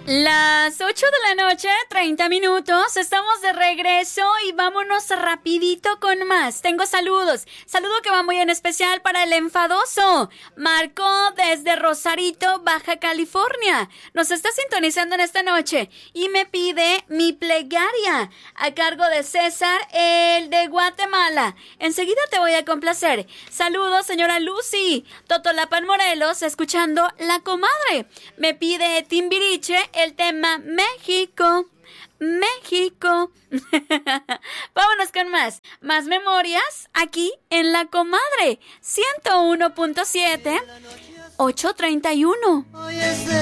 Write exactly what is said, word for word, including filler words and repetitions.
Las ocho de la noche, treinta minutos, estamos de regreso y vámonos rapidito con más. Tengo saludos, saludo que va muy en especial para el enfadoso. Marcó desde Rosarito, Baja California. Nos está sintonizando en esta noche y me pide mi plegaria a cargo de César, el de Guatemala. Enseguida te voy a complacer. Saludos, señora Lucy, Totolapan, Morelos, escuchando La Comadre. Me pide Timbiriche el tema México, México. Vámonos con más, más memorias aquí en La Comadre, ciento uno punto siete, ocho treinta y uno.